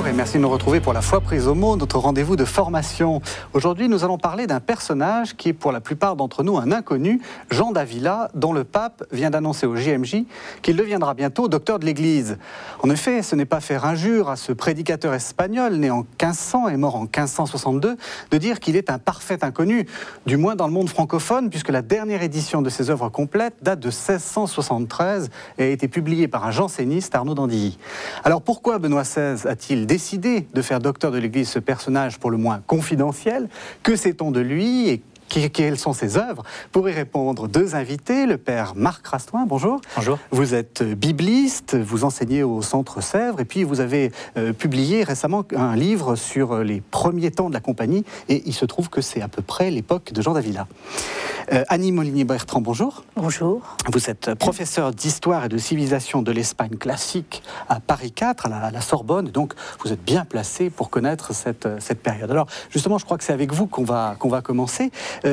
Bonjour et merci de nous retrouver pour la Foi prise au mot, notre rendez-vous de formation. Aujourd'hui, nous allons parler d'un personnage qui est pour la plupart d'entre nous un inconnu, Jean d'Avila, dont le pape vient d'annoncer au JMJ qu'il deviendra bientôt docteur de l'Église. En effet, ce n'est pas faire injure à ce prédicateur espagnol né en 1500 et mort en 1562 de dire qu'il est un parfait inconnu, du moins dans le monde francophone, puisque la dernière édition de ses œuvres complètes date de 1673 et a été publiée par un janséniste, Arnaud d'Andilly. Alors pourquoi Benoît XVI a-t-il décidé de faire docteur de l'Église ce personnage pour le moins confidentiel? Que sait-on de lui et quelles sont ses œuvres? Pour y répondre, deux invités, le père Marc Rastoin, bonjour. Bonjour. Vous êtes bibliste, vous enseignez au Centre Sèvres et puis vous avez publié récemment un livre sur les premiers temps de la compagnie et il se trouve que c'est à peu près l'époque de Jean d'Avila. Annie Molinier-Bertrand, bonjour. Bonjour. Vous êtes professeur d'histoire et de civilisation de l'Espagne classique à Paris 4, à la Sorbonne, donc vous êtes bien placé pour connaître cette période. Alors justement, je crois que c'est avec vous qu'on va commencer.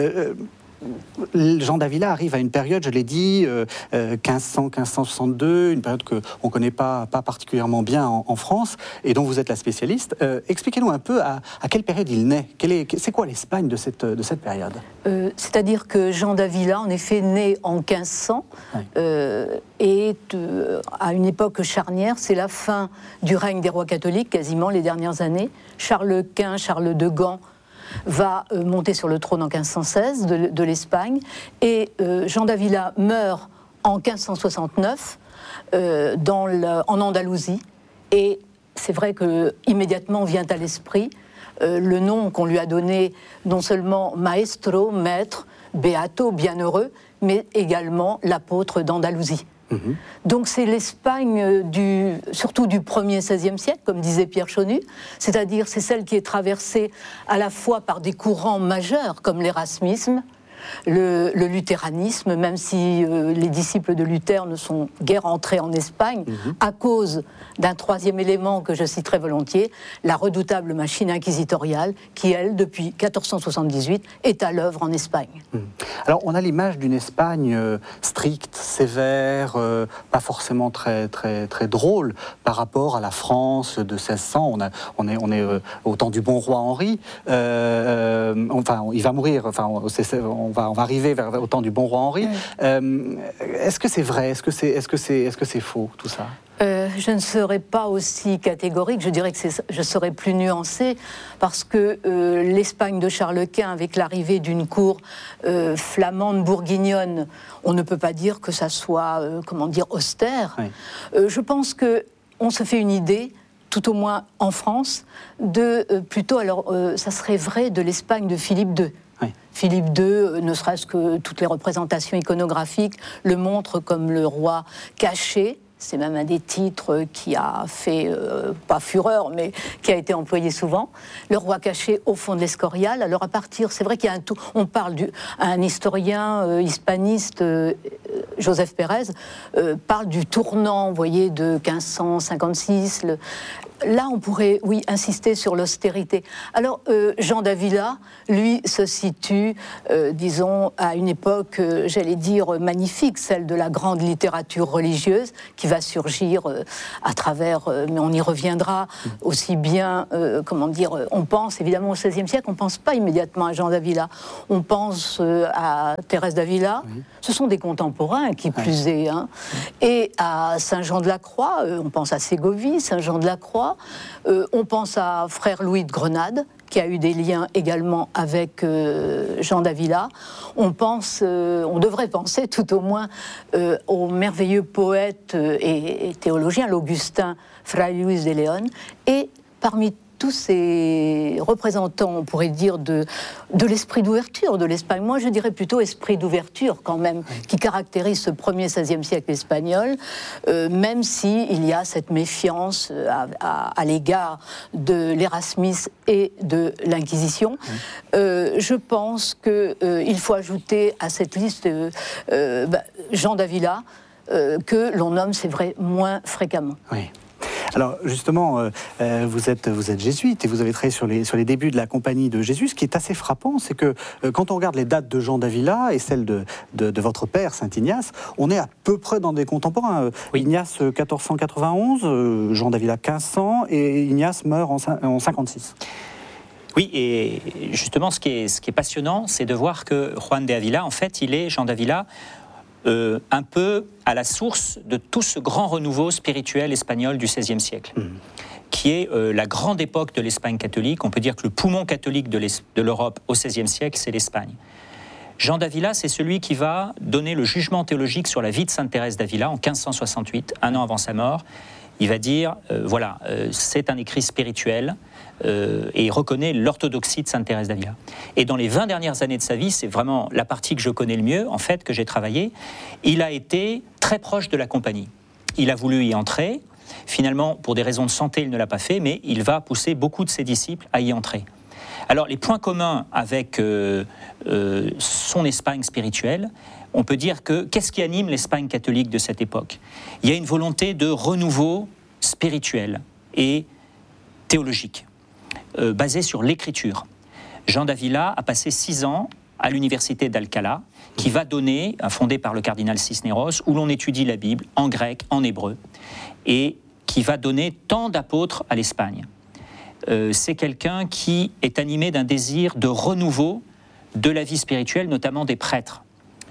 Jean d'Avila arrive à une période, je l'ai dit, 1500-1562, une période qu'on ne connaît pas particulièrement bien en France, et dont vous êtes la spécialiste. Expliquez-nous un peu à quelle période il naît. C'est quoi l'Espagne de cette période? C'est-à-dire que Jean d'Avila, en effet, né en 1500, oui. Et à une époque charnière, c'est la fin du règne des rois catholiques, quasiment les dernières années. Charles Quint, Charles de Gand, va monter sur le trône en 1516 de l'Espagne et Jean d'Avila meurt en 1569 en Andalousie et c'est vrai que immédiatement vient à l'esprit le nom qu'on lui a donné non seulement maestro, maître, beato, bienheureux, mais également l'apôtre d'Andalousie. Donc c'est l'Espagne surtout du 1er XVIe siècle, comme disait Pierre Chonu, c'est-à-dire c'est celle qui est traversée à la fois par des courants majeurs comme l'érasmisme, le luthéranisme, même si les disciples de Luther ne sont guère entrés en Espagne, à cause d'un troisième élément que je citerai volontiers, la redoutable machine inquisitoriale qui, elle, depuis 1478, est à l'œuvre en Espagne. Alors, on a l'image d'une Espagne stricte, sévère, pas forcément très drôle par rapport à la France de 1600. On est au temps du bon roi Henri. Enfin, il va mourir. Enfin, on va arriver au temps du bon roi Henri. Est-ce que c'est vrai? Est-ce que c'est faux, tout ça? Je ne serais pas aussi catégorique, je dirais que je serais plus nuancée, parce que l'Espagne de Charles Quint, avec l'arrivée d'une cour flamande bourguignonne, on ne peut pas dire que ça soit, austère. Oui. Je pense qu'on se fait une idée, tout au moins en France, ça serait vrai de l'Espagne de Philippe II. Oui. Philippe II, ne serait-ce que toutes les représentations iconographiques le montrent comme le roi caché. C'est même un des titres qui a fait, pas fureur, mais qui a été employé souvent. Le roi caché au fond de l'Escorial. Alors à partir, c'est vrai qu'il y a on parle un historien hispaniste, Joseph Pérez, parle du tournant, vous voyez, de 1556. Là, on pourrait, oui, insister sur l'austérité. Alors, Jean d'Avila, lui, se situe, disons, à une époque, j'allais dire, magnifique, celle de la grande littérature religieuse, qui va surgir à travers, mais on y reviendra, aussi bien, on pense évidemment au XVIe siècle, on ne pense pas immédiatement à Jean d'Avila, on pense à Thérèse d'Avila, ce sont des contemporains, qui plus est, hein, et à Saint-Jean de la Croix, on pense à Ségovie, Saint-Jean de la Croix, on pense à Frère Louis de Grenade, qui a eu des liens également avec Jean d'Avila. On devrait penser tout au moins au merveilleux poète et théologien, l'Augustin Fray Luis de León, et parmi tous ces représentants, on pourrait dire, de l'esprit d'ouverture de l'Espagne. Moi, je dirais plutôt esprit d'ouverture, quand même, qui caractérise ce 1er XVIe siècle espagnol, même s'il y a cette méfiance à l'égard de l'érasmisme et de l'Inquisition. Je pense qu'il faut ajouter à cette liste Jean d'Avila, que l'on nomme, c'est vrai, moins fréquemment. Oui. Alors justement, vous êtes jésuite et vous avez travaillé sur les débuts de la compagnie de Jésus. Ce qui est assez frappant, c'est que quand on regarde les dates de Jean d'Avila et celles de votre père, Saint Ignace, on est à peu près dans des contemporains. Oui. Ignace 1491, Jean d'Avila 1500 et Ignace meurt en 56. Oui, et justement, ce qui est passionnant, c'est de voir que Juan de Avila, en fait, Jean d'Avila, un peu à la source de tout ce grand renouveau spirituel espagnol du XVIe siècle, qui est la grande époque de l'Espagne catholique. On peut dire que le poumon catholique de l'Europe au XVIe siècle, c'est l'Espagne. Jean d'Avila, c'est celui qui va donner le jugement théologique sur la vie de Sainte Thérèse d'Avila en 1568, un an avant sa mort. Il va dire, c'est un écrit spirituel, et il reconnaît l'orthodoxie de Sainte Thérèse d'Avila. Et dans les 20 dernières années de sa vie, c'est vraiment la partie que je connais le mieux, en fait, que j'ai travaillé, il a été très proche de la compagnie. Il a voulu y entrer. Finalement, pour des raisons de santé, il ne l'a pas fait, mais il va pousser beaucoup de ses disciples à y entrer. Alors, les points communs avec son Espagne spirituelle, on peut dire que qu'est-ce qui anime l'Espagne catholique de cette époque ? Il y a une volonté de renouveau spirituel et théologique, basée sur l'écriture. Jean d'Avila a passé 6 ans à l'université d'Alcalá, qui va donner, fondée par le cardinal Cisneros, où l'on étudie la Bible en grec, en hébreu, et qui va donner tant d'apôtres à l'Espagne. C'est quelqu'un qui est animé d'un désir de renouveau de la vie spirituelle, notamment des prêtres.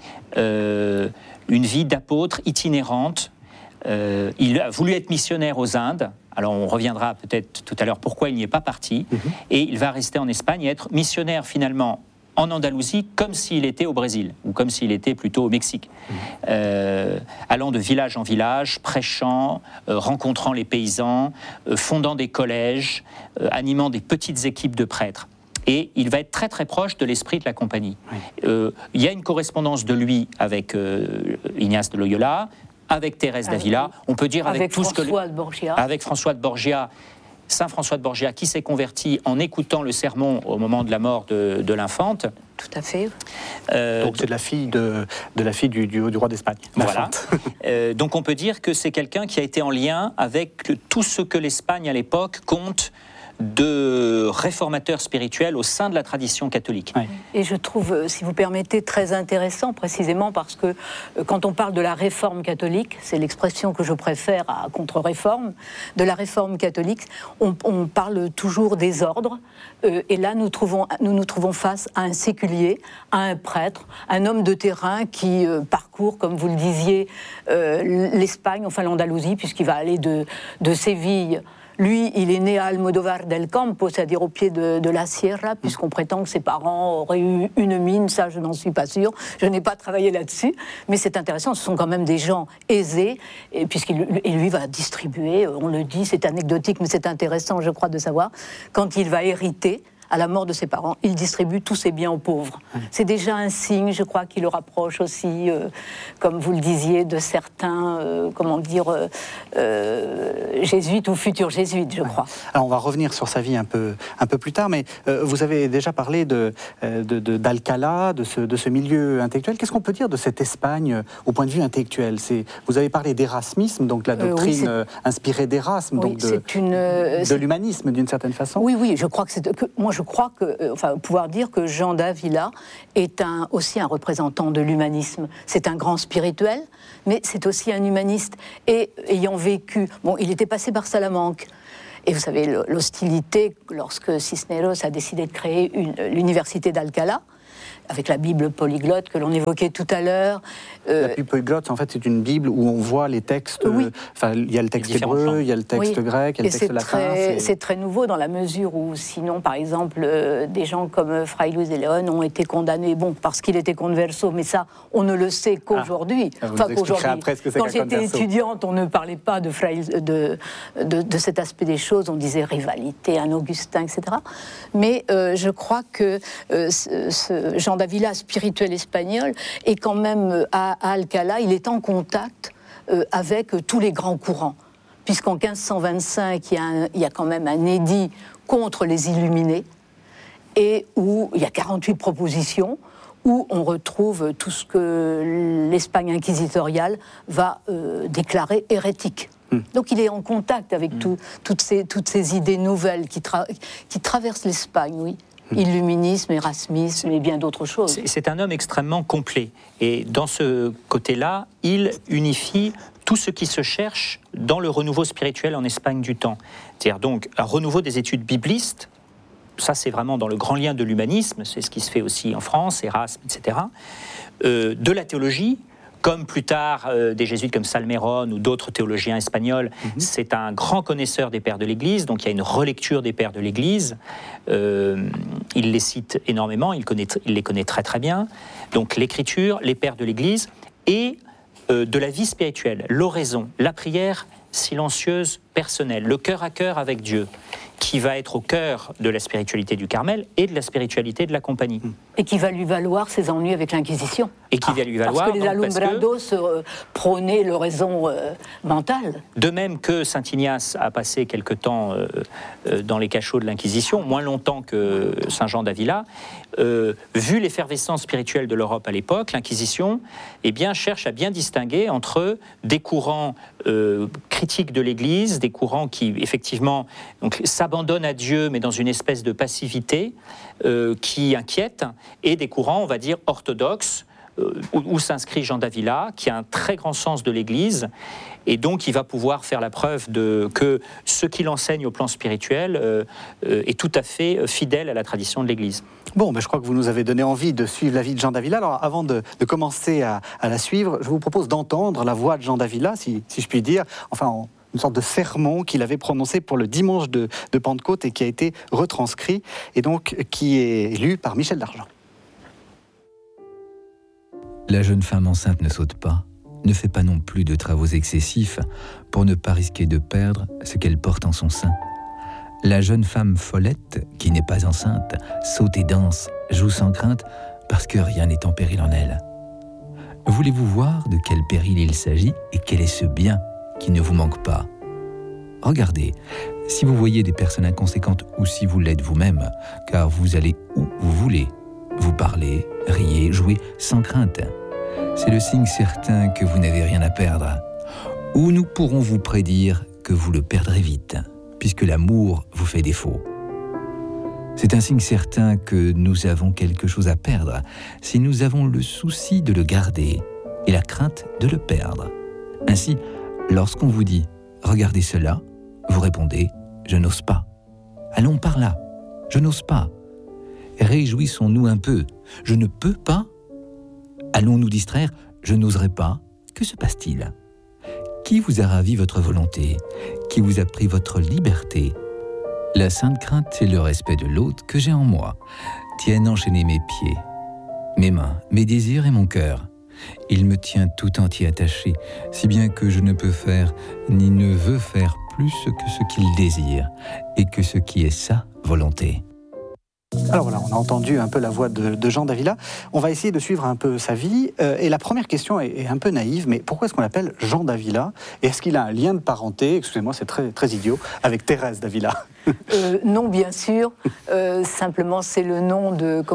Une vie d'apôtre itinérante. Il a voulu être missionnaire aux Indes. Alors on reviendra peut-être tout à l'heure pourquoi il n'y est pas parti. Et il va rester en Espagne et être missionnaire finalement en Andalousie comme s'il était au Brésil, ou comme s'il était plutôt au Mexique. Allant de village en village, prêchant, rencontrant les paysans, fondant des collèges, animant des petites équipes de prêtres. Et il va être très très proche de l'esprit de la compagnie. Il y a une correspondance de lui avec Ignace de Loyola, avec Thérèse d'Avila, on peut dire avec tout ce que... Avec François de Borgia, Saint François de Borgia, qui s'est converti en écoutant le sermon au moment de la mort de l'infante. Tout à fait. Donc c'est de la fille du roi d'Espagne. Voilà. Donc on peut dire que c'est quelqu'un qui a été en lien avec tout ce que l'Espagne à l'époque compte de réformateurs spirituels au sein de la tradition catholique. Oui. Et je trouve, si vous permettez, très intéressant précisément parce que quand on parle de la réforme catholique, c'est l'expression que je préfère à contre-réforme, de la réforme catholique, on parle toujours des ordres, et là nous nous trouvons face à un séculier, à un prêtre, un homme de terrain qui parcourt, comme vous le disiez, l'Espagne, enfin l'Andalousie, puisqu'il va aller de Séville. Lui, il est né à Almodóvar del Campo, c'est-à-dire au pied de la Sierra, puisqu'on prétend que ses parents auraient eu une mine, ça je n'en suis pas sûre, je n'ai pas travaillé là-dessus, mais c'est intéressant, ce sont quand même des gens aisés, et lui va distribuer, on le dit, c'est anecdotique, mais c'est intéressant, je crois, de savoir, quand il va hériter, à la mort de ses parents, il distribue tous ses biens aux pauvres. C'est déjà un signe, je crois, qui le rapproche aussi, comme vous le disiez, de certains, jésuites ou futurs jésuites, je crois. Alors on va revenir sur sa vie un peu plus tard, mais vous avez déjà parlé d'Alcalá, de ce milieu intellectuel. Qu'est-ce qu'on peut dire de cette Espagne au point de vue intellectuel ? Vous avez parlé d'érasmisme, donc la doctrine inspirée d'Erasme, donc de l'humanisme d'une certaine façon. Oui, je crois que je crois pouvoir dire que Jean d'Avila est aussi un représentant de l'humanisme. C'est un grand spirituel, mais c'est aussi un humaniste. Et ayant vécu... il était passé par Salamanque. Et vous savez, l'hostilité, lorsque Cisneros a décidé de créer l'université d'Alcalá, avec la Bible polyglotte que l'on évoquait tout à l'heure. La Bible polyglotte, en fait, c'est une Bible où on voit les textes. Il y a le texte hébreu, il y a le texte grec, il y a le texte latin. C'est très nouveau dans la mesure où, sinon, par exemple, des gens comme Fray Luis de León ont été condamnés, parce qu'il était converso, mais ça, on ne le sait qu'aujourd'hui. Quand j'étais étudiante, on ne parlait pas de cet aspect des choses, on disait rivalité, un Augustin, etc. Mais je crois que Jean d'Avila, spirituel espagnol, est quand même à Alcalá, il est en contact avec tous les grands courants. Puisqu'en 1525, il y a quand même un édit contre les Illuminés, et où il y a 48 propositions, où on retrouve tout ce que l'Espagne inquisitoriale va déclarer hérétique. Donc il est en contact avec toutes ces idées nouvelles qui traversent l'Espagne, oui. Illuminisme, érasmisme et bien d'autres choses. C'est un homme extrêmement complet. Et dans ce côté-là, il unifie tout ce qui se cherche dans le renouveau spirituel en Espagne du temps. C'est-à-dire donc un renouveau des études biblistes. Ça, c'est vraiment dans le grand lien de l'humanisme. C'est ce qui se fait aussi en France, Erasme, etc. De la théologie, comme plus tard des jésuites comme Salmeron ou d'autres théologiens espagnols, c'est un grand connaisseur des pères de l'Église, donc il y a une relecture des pères de l'Église. Il les cite énormément, il les connaît très très bien. Donc l'écriture, les pères de l'Église et de la vie spirituelle, l'oraison, la prière silencieuse personnelle, le cœur à cœur avec Dieu, qui va être au cœur de la spiritualité du Carmel et de la spiritualité de la Compagnie. Et qui va lui valoir ses ennuis avec l'Inquisition. Et qui va lui valoir... Parce que les Alumbrados prônaient l'oraison mentale. De même que Saint Ignace a passé quelque temps dans les cachots de l'Inquisition, moins longtemps que Saint Jean d'Avila, vu l'effervescence spirituelle de l'Europe à l'époque, l'Inquisition cherche à bien distinguer entre des courants critiques de l'Église, des courants qui, effectivement, s'abandonnent à Dieu, mais dans une espèce de passivité qui inquiète, et des courants, on va dire, orthodoxes, où s'inscrit Jean d'Avila, qui a un très grand sens de l'Église, et donc il va pouvoir faire la preuve que ce qu'il enseigne au plan spirituel est tout à fait fidèle à la tradition de l'Église. Bon, je crois que vous nous avez donné envie de suivre la vie de Jean d'Avila. Alors, avant de commencer à la suivre, je vous propose d'entendre la voix de Jean d'Avila, si je puis dire, enfin, une sorte de sermon qu'il avait prononcé pour le dimanche de Pentecôte et qui a été retranscrit, et donc qui est lu par Michel Dargent. La jeune femme enceinte ne saute pas, ne fait pas non plus de travaux excessifs pour ne pas risquer de perdre ce qu'elle porte en son sein. La jeune femme follette, qui n'est pas enceinte, saute et danse, joue sans crainte, parce que rien n'est en péril en elle. Voulez-vous voir de quel péril il s'agit et quel est ce bien qui ne vous manque pas? Regardez, si vous voyez des personnes inconséquentes ou si vous l'êtes vous-même, car vous allez où vous voulez, vous parlez, riez, jouez sans crainte. C'est le signe certain que vous n'avez rien à perdre. Ou nous pourrons vous prédire que vous le perdrez vite, puisque l'amour vous fait défaut. C'est un signe certain que nous avons quelque chose à perdre si nous avons le souci de le garder et la crainte de le perdre. Ainsi, lorsqu'on vous dit « Regardez cela », vous répondez « Je n'ose pas ». « Allons par là, je n'ose pas ». Réjouissons-nous un peu, « Je ne peux pas ». Allons nous distraire, « Je n'oserai pas ». Que se passe-t-il ? Qui vous a ravi votre volonté ? Qui vous a pris votre liberté ? La sainte crainte et le respect de l'autre que j'ai en moi tiennent enchaîner mes pieds, mes mains, mes désirs et mon cœur. Il me tient tout entier attaché, si bien que je ne peux faire ni ne veux faire plus que ce qu'il désire et que ce qui est sa volonté. Alors voilà, on a entendu un peu la voix de Jean d'Avila. On va essayer de suivre un peu sa vie. Et la première question est un peu naïve, mais pourquoi est-ce qu'on l'appelle Jean d'Avila ? Et est-ce qu'il a un lien de parenté, excusez-moi, c'est très, très idiot, avec Thérèse d'Avila ? Non, bien sûr. Simplement, c'est le nom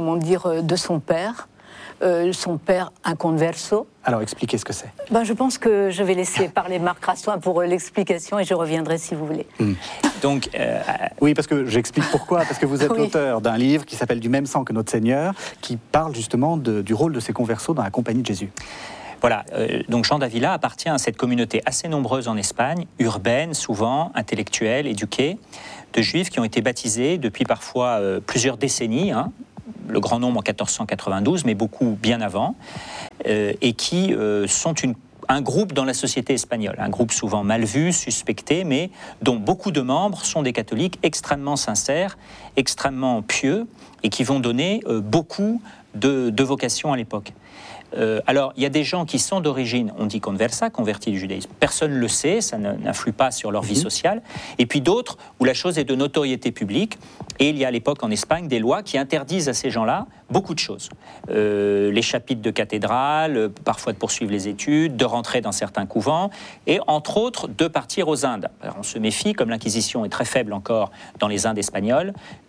de son père. Son père inconverso. Alors, expliquez ce que c'est. Je pense que je vais laisser parler Marc Rassoin pour l'explication et je reviendrai si vous voulez. Donc, oui, parce que j'explique pourquoi. Parce que vous êtes l'auteur d'un livre qui s'appelle « Du même sang que notre Seigneur », qui parle justement du rôle de ces conversos dans la compagnie de Jésus. Voilà, donc Jean d'Avila appartient à cette communauté assez nombreuse en Espagne, urbaine souvent, intellectuelle, éduquée, de juifs qui ont été baptisés depuis parfois plusieurs décennies, le grand nombre en 1492, mais beaucoup bien avant, et qui sont un groupe dans la société espagnole, un groupe souvent mal vu, suspecté, mais dont beaucoup de membres sont des catholiques extrêmement sincères, extrêmement pieux, et qui vont donner beaucoup de vocations à l'époque. Alors, il y a des gens qui sont d'origine, on dit conversa, convertis du judaïsme. Personne ne le sait, ça n'influe pas sur leur vie sociale. Et puis d'autres où la chose est de notoriété publique. Et il y a à l'époque en Espagne des lois qui interdisent à ces gens-là beaucoup de choses. Les chapitres de cathédrale, parfois de poursuivre les études, de rentrer dans certains couvents, et entre autres de partir aux Indes. Alors, on se méfie, comme l'Inquisition est très faible encore dans les Indes espagnoles,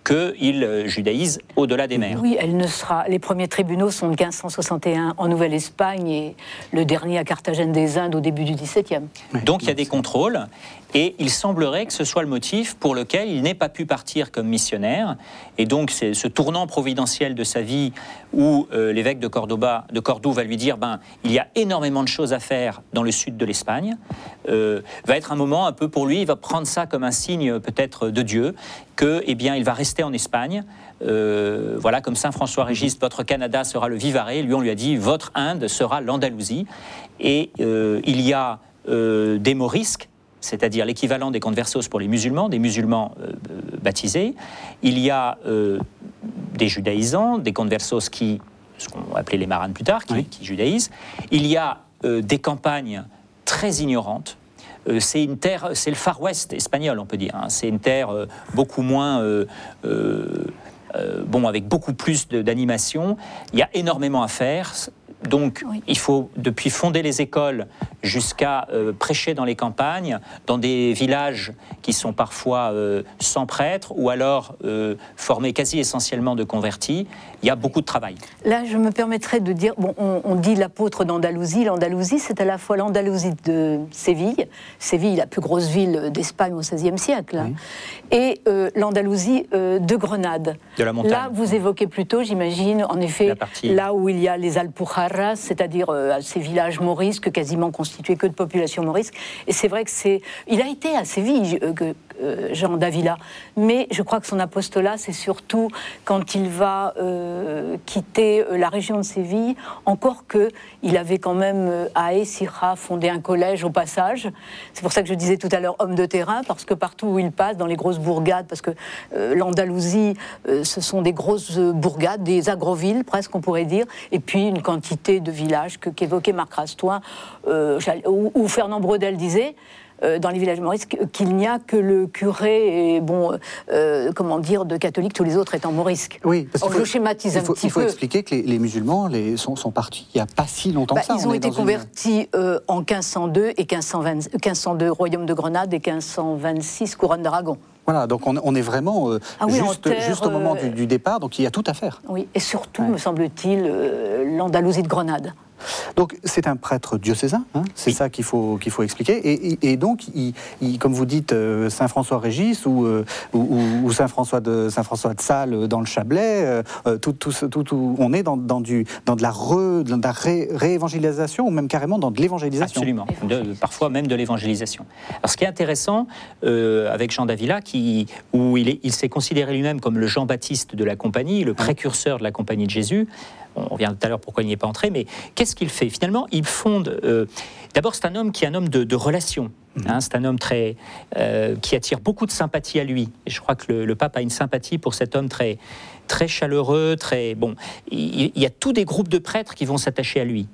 qu'il judaïse au-delà des mers. Oui, les premiers tribunaux sont de 1561 en Nouvelle-Espagne et le dernier à Carthagène des Indes au début du XVIIe. Donc il y a des contrôles et il semblerait que ce soit le motif pour lequel il n'ait pas pu partir comme missionnaire. Et donc c'est ce tournant providentiel de sa vie où l'évêque de Cordoue va lui dire il y a énormément de choses à faire dans le sud de l'Espagne, va être un moment un peu pour lui, il va prendre ça comme un signe peut-être de Dieu, que il va rester en Espagne. Voilà, comme Saint François Régis, votre Canada sera le Vivarais, lui on lui a dit votre Inde sera l'Andalousie. Et il y a des morisques, c'est-à-dire l'équivalent des conversos pour les musulmans, des musulmans baptisés. Il y a des judaïsants, des conversos ce qu'on va appeler les maranes plus tard, qui judaïsent. Il y a des campagnes très ignorantes. C'est une terre, c'est le Far West espagnol, on peut dire. C'est une terre beaucoup moins, avec beaucoup plus d'animation. Il y a énormément à faire. Donc, il faut, depuis fonder les écoles jusqu'à prêcher dans les campagnes, dans des villages qui sont parfois sans prêtre ou alors formés quasi essentiellement de convertis, il y a beaucoup de travail. Là, je me permettrais de dire, on dit l'apôtre d'Andalousie. L'Andalousie, c'est à la fois l'Andalousie de Séville, la plus grosse ville d'Espagne au XVIe siècle, et l'Andalousie de Grenade. De la montagne. Là, vous évoquez plutôt, j'imagine, en effet, là où il y a les Alpujarras, c'est-à-dire ces villages morisques quasiment constitués que de population morisque. Et c'est vrai il a été à Séville, Jean d'Avila, mais je crois que son apostolat, c'est surtout quand il va quitter la région de Séville, encore qu'il avait quand même à Écija fondé un collège au passage. C'est pour ça que je disais tout à l'heure homme de terrain, parce que partout où il passe, dans les grosses bourgades, parce que l'Andalousie, ce sont des grosses bourgades, des agrovilles presque on pourrait dire, et puis une quantité de villages qu'évoquait Marc Rastoin, où Fernand Braudel disait, dans les villages morisques, qu'il n'y a que le curé et de catholiques, tous les autres étant morisques. Oui, parce je schématise un petit peu. Il faut expliquer que les musulmans sont partis il n'y a pas si longtemps que ça. Ils ont été convertis en 1502 et 1502 royaume de Grenade et 1526 couronne d'Aragon. Voilà, donc on est vraiment juste au moment du départ, donc il y a tout à faire. Oui, et surtout, me semble-t-il, l'Andalousie de Grenade. Donc c'est un prêtre diocésain, c'est ça qu'il faut expliquer. Et donc, comme vous dites, Saint François Régis ou Saint François de Sales dans le Chablais, on est dans de la réévangélisation ou même carrément dans de l'évangélisation. Absolument, parfois même de l'évangélisation. Alors ce qui est intéressant avec Jean d'Avila, où il s'est considéré lui-même comme le Jean-Baptiste de la compagnie, le précurseur de la compagnie de Jésus. On revient tout à l'heure pourquoi il n'y est pas entré, mais qu'est-ce qu'il fait ? Finalement, il fonde... D'abord, c'est un homme qui est un homme de relations. C'est un homme qui attire beaucoup de sympathie à lui. Et je crois que le pape a une sympathie pour cet homme très, très chaleureux, très... Bon, il y a tous des groupes de prêtres qui vont s'attacher à lui.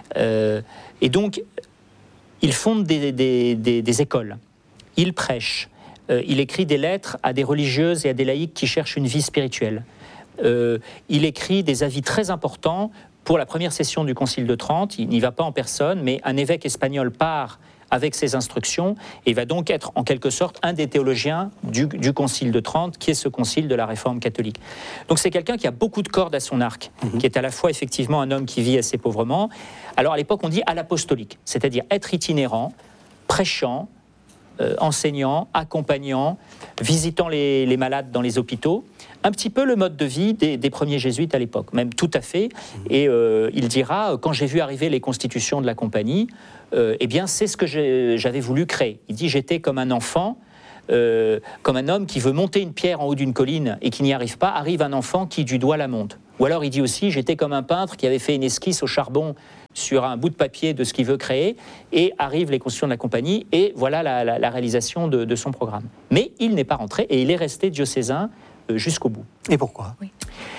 Et donc, il fonde des écoles. Il prêche. Il écrit des lettres à des religieuses et à des laïcs qui cherchent une vie spirituelle. Il écrit des avis très importants pour la première session du Concile de Trente. Il n'y va pas en personne, mais un évêque espagnol part avec ses instructions et va donc être en quelque sorte un des théologiens du Concile de Trente, qui est ce concile de la Réforme catholique. Donc c'est quelqu'un qui a beaucoup de cordes à son arc, qui est à la fois effectivement un homme qui vit assez pauvrement. Alors à l'époque on dit à l'apostolique, c'est-à-dire être itinérant, prêchant, enseignant, accompagnant, visitant les malades dans les hôpitaux. Un petit peu le mode de vie des premiers jésuites à l'époque, même tout à fait. Et il dira, quand j'ai vu arriver les constitutions de la compagnie, c'est ce que j'avais voulu créer. Il dit, j'étais comme un enfant, comme un homme qui veut monter une pierre en haut d'une colline et qui n'y arrive pas, arrive un enfant qui du doigt la monte. Ou alors il dit aussi, j'étais comme un peintre qui avait fait une esquisse au charbon sur un bout de papier de ce qu'il veut créer, et arrivent les constitutions de la compagnie, et voilà la réalisation de son programme. Mais il n'est pas rentré, et il est resté diocésain jusqu'au bout. Et pourquoi ?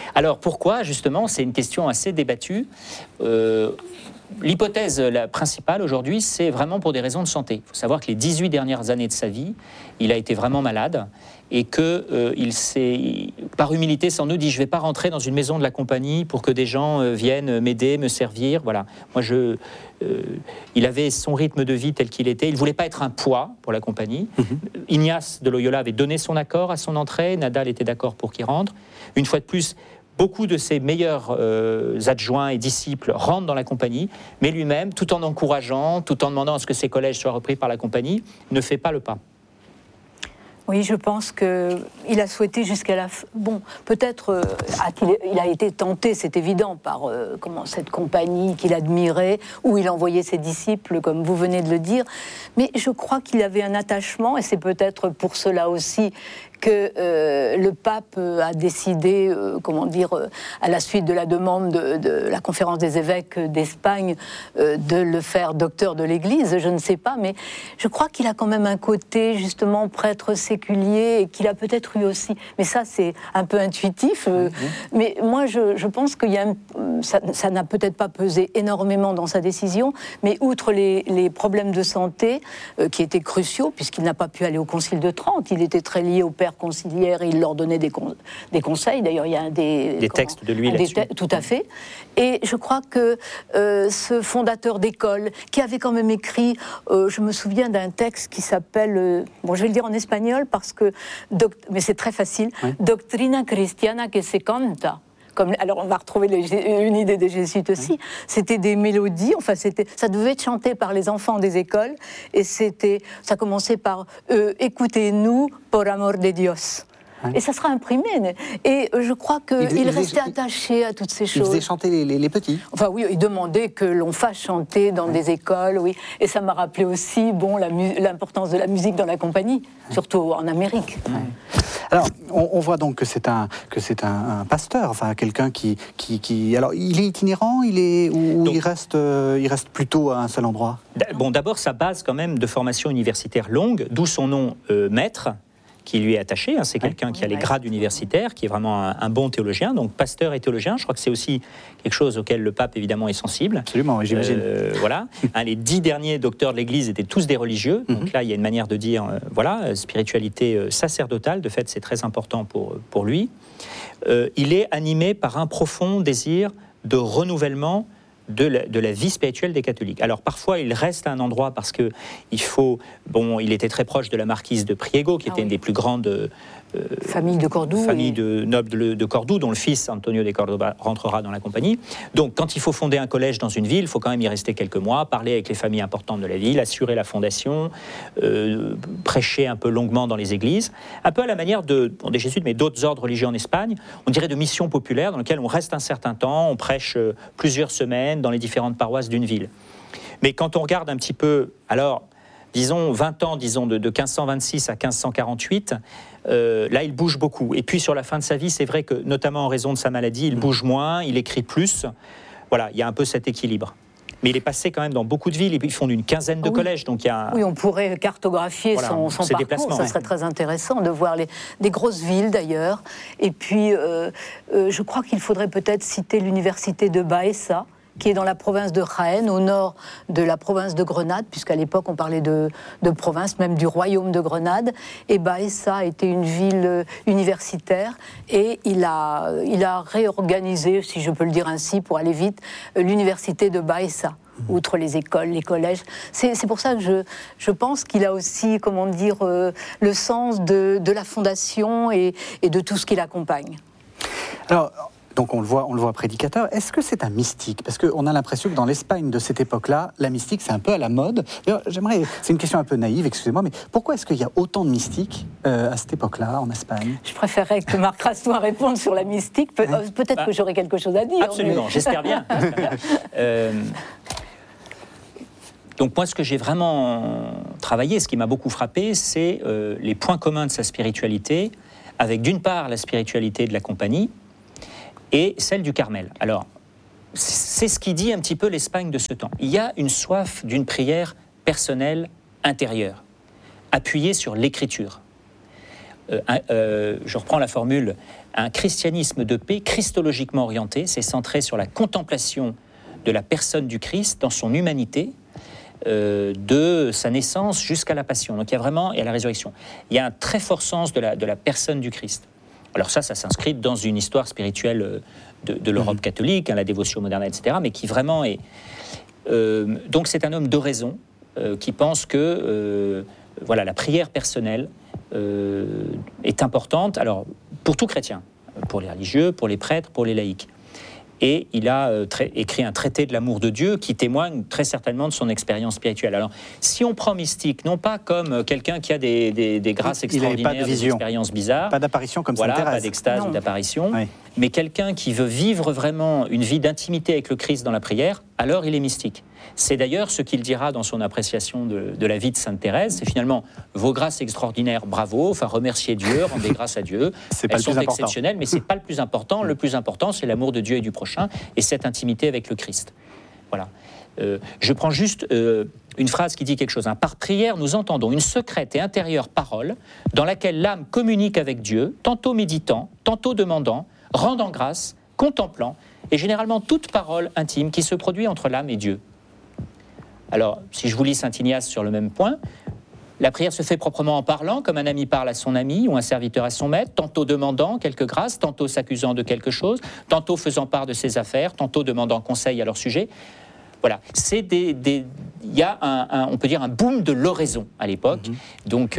Alors pourquoi, justement, c'est une question assez débattue. l'hypothèse la principale aujourd'hui, c'est vraiment pour des raisons de santé. Il faut savoir que les 18 dernières années de sa vie, il a été vraiment malade et qu'il s'est, par humilité sans doute, dit « je ne vais pas rentrer dans une maison de la compagnie pour que des gens viennent m'aider, me servir ». Voilà. Moi, il avait son rythme de vie tel qu'il était. Il ne voulait pas être un poids pour la compagnie. Ignace de Loyola avait donné son accord à son entrée. Nadal était d'accord pour qu'il rentre. Une fois de plus, beaucoup de ses meilleurs adjoints et disciples rentrent dans la compagnie, mais lui-même, tout en encourageant, tout en demandant à ce que ses collèges soient repris par la compagnie, ne fait pas le pas. Oui, je pense qu'il a souhaité jusqu'à la fin. Bon, peut-être il a été tenté, c'est évident, par cette compagnie qu'il admirait, où il envoyait ses disciples, comme vous venez de le dire. Mais je crois qu'il avait un attachement, et c'est peut-être pour cela aussi que le pape a décidé, à la suite de la demande de la conférence des évêques d'Espagne, de le faire docteur de l'Église, je ne sais pas, mais je crois qu'il a quand même un côté, justement, prêtre séculier, et qu'il a peut-être eu aussi, mais ça c'est un peu intuitif, mais moi je pense qu'il y a ça n'a peut-être pas pesé énormément dans sa décision, mais outre les problèmes de santé qui étaient cruciaux, puisqu'il n'a pas pu aller au Concile de Trente, il était très lié au père conciliaire et il leur donnait des conseils. D'ailleurs, il y a des textes de lui là-dessus. Tout à fait. Et je crois que ce fondateur d'école, qui avait quand même écrit, je me souviens d'un texte qui s'appelle, je vais le dire en espagnol parce que, mais c'est très facile, Doctrina Cristiana que se canta. Alors on va retrouver une idée des jésuites aussi. C'était des mélodies, ça devait être chanté par les enfants des écoles, et ça commençait par écoutez-nous por amor de Dios. Et ça sera imprimé. Et je crois qu'il restait attaché à toutes ces choses. Il faisait chanter les petits. Enfin oui, il demandait que l'on fasse chanter dans des écoles, oui. Et ça m'a rappelé aussi l'importance de la musique dans la compagnie, surtout en Amérique. Alors, on voit donc que c'est un pasteur, enfin quelqu'un qui... Alors, il est itinérant, il reste plutôt à un seul endroit. Bon, d'abord, sa base quand même de formation universitaire longue, d'où son nom maître, qui lui est attaché. C'est quelqu'un qui a les grades universitaires, qui est vraiment un bon théologien. Donc, pasteur et théologien, je crois que c'est aussi quelque chose auquel le pape, évidemment, est sensible. Absolument, oui, j'imagine. Voilà. Les 10 derniers docteurs de l'Église étaient tous des religieux. Donc là, il y a une manière de dire, spiritualité sacerdotale. De fait, c'est très important pour lui. Il est animé par un profond désir de renouvellement de la vie spirituelle des catholiques. Alors parfois il reste à un endroit parce que il était très proche de la marquise de Priego, qui était une des plus grandes famille de Cordoue, de nobles de Cordoue, dont le fils Antonio de Cordoba rentrera dans la compagnie. Donc quand il faut fonder un collège dans une ville, il faut quand même y rester quelques mois, parler avec les familles importantes de la ville, assurer la fondation, prêcher un peu longuement dans les églises, un peu à la manière des jésuites, mais d'autres ordres religieux en Espagne, on dirait de missions populaires dans lesquelles on reste un certain temps, on prêche plusieurs semaines dans les différentes paroisses d'une ville. Mais quand on regarde un petit peu, alors, disons 20 ans, de 1526 à 1548, là, il bouge beaucoup. Et puis, sur la fin de sa vie, c'est vrai que, notamment en raison de sa maladie, il bouge moins, il écrit plus. Voilà, il y a un peu cet équilibre. Mais il est passé quand même dans beaucoup de villes, et puis ils fondent une quinzaine de collèges. Donc il y a... Oui, on pourrait cartographier son parcours, ça serait très intéressant de voir des grosses villes d'ailleurs. Et puis, je crois qu'il faudrait peut-être citer l'université de Baeza, qui est dans la province de Jaén, au nord de la province de Grenade, puisqu'à l'époque on parlait de province, même du royaume de Grenade. Et Baeza était une ville universitaire, et il a réorganisé, si je peux le dire ainsi, pour aller vite, l'université de Baeza. Outre les écoles, les collèges. C'est pour ça que je pense qu'il a aussi, le sens de la fondation et de tout ce qui l'accompagne. Alors, donc on le voit prédicateur. Est-ce que c'est un mystique ? Parce qu'on a l'impression que dans l'Espagne de cette époque-là, la mystique, c'est un peu à la mode. D'ailleurs, c'est une question un peu naïve, excusez-moi, mais pourquoi est-ce qu'il y a autant de mystiques à cette époque-là, en Espagne ? Je préférerais que Marc Rastoin réponde sur la mystique. Peut-être que j'aurais quelque chose à dire. Absolument, j'espère bien. Donc moi, ce que j'ai vraiment travaillé, ce qui m'a beaucoup frappé, c'est les points communs de sa spiritualité, avec d'une part la spiritualité de la compagnie, et celle du Carmel. Alors, c'est ce qui dit un petit peu l'Espagne de ce temps. Il y a une soif d'une prière personnelle intérieure, appuyée sur l'écriture. Je reprends la formule, un christianisme de paix christologiquement orienté, c'est centré sur la contemplation de la personne du Christ dans son humanité, de sa naissance jusqu'à la passion. Donc il y a vraiment, et à la résurrection, il y a un très fort sens de la personne du Christ. Alors ça s'inscrit dans une histoire spirituelle de l'Europe catholique, la dévotion moderne, etc., mais qui vraiment est... donc c'est un homme d'oraison qui pense que voilà, la prière personnelle est importante, alors pour tout chrétien, pour les religieux, pour les prêtres, pour les laïcs. Et il a écrit un traité de l'amour de Dieu qui témoigne très certainement de son expérience spirituelle. Alors, si on prend mystique, non pas comme quelqu'un qui a des grâces extraordinaires, des expériences bizarres, pas d'apparition comme voilà, Sainte Thérèse, pas d'extase ou d'apparition, oui. Mais quelqu'un qui veut vivre vraiment une vie d'intimité avec le Christ dans la prière, alors il est mystique. C'est d'ailleurs ce qu'il dira dans son appréciation de la vie de Sainte Thérèse, c'est finalement vos grâces extraordinaires, bravo, enfin remerciez Dieu, rendez grâce à Dieu, elles sont exceptionnelles, mais ce n'est pas le plus important. Le plus important, c'est l'amour de Dieu et du prochain, et cette intimité avec le Christ. Voilà. Je prends juste une phrase qui dit quelque chose. Par prière, nous entendons une secrète et intérieure parole dans laquelle l'âme communique avec Dieu, tantôt méditant, tantôt demandant, rendant grâce, contemplant, et généralement toute parole intime qui se produit entre l'âme et Dieu. Alors, si je vous lis Saint Ignace sur le même point, la prière se fait proprement en parlant, comme un ami parle à son ami ou un serviteur à son maître, tantôt demandant quelque grâce, tantôt s'accusant de quelque chose, tantôt faisant part de ses affaires, tantôt demandant conseil à leur sujet. Voilà, il y a on peut dire un boom de l'oraison à l'époque. Donc